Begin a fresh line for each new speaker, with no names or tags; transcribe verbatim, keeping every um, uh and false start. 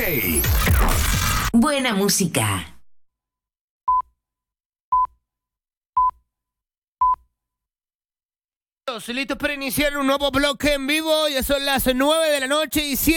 J.
Buena música.
Listos para iniciar un nuevo bloque en vivo. Ya son las nueve de la noche y siete.